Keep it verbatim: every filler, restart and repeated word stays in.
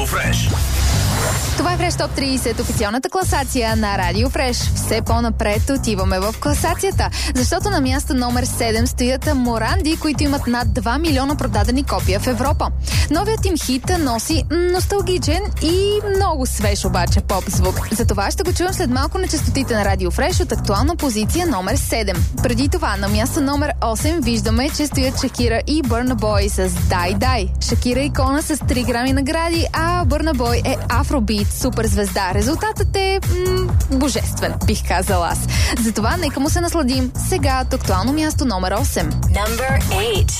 Фреш. Това е Фреш Топ трийсет, официалната класация на Радио Фреш. Все по-напред отиваме в класацията, защото на място номер седем стоят Моранди, които имат над два милиона продадени копия в Европа. Новият им хит носи носталгичен и много свеж обаче поп звук. Затова ще го чуем след малко на честотите на Радио Фреш от актуална позиция номер седем. Преди това на място номер осем виждаме, че стоят Шакира и Бърна Бой с Дай Дай. Шакира е икона с три грами награди, а Бърна Бой е афробит суперзвезда. Резултатът е м- божествен, бих казала аз. Затова нека му се насладим сега от актуално място номер осем. Number eight.